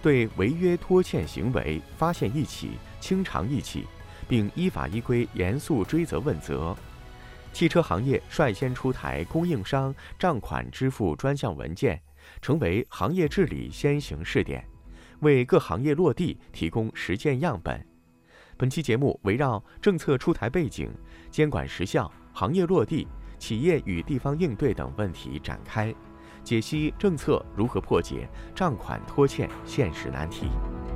对违约拖欠行为发现一起、清偿一起，并依法依规严肃追责问责。汽车行业率先出台供应商账款支付专项文件，成为行业治理先行试点，为各行业落地提供实践样本。本期节目围绕政策出台背景、监管实效、行业落地、企业与地方应对等问题展开，解析政策如何破解账款拖欠现实难题。